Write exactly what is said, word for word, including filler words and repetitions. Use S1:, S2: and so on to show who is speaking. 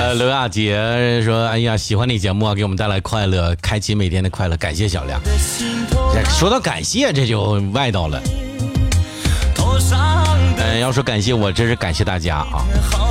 S1: 呃，刘亚杰说：“哎呀，喜欢你节目啊，给我们带来快乐，开启每天的快乐，感谢小亮。”说到感谢，这就外道了。嗯、呃，要说感谢我，真是感谢大家啊。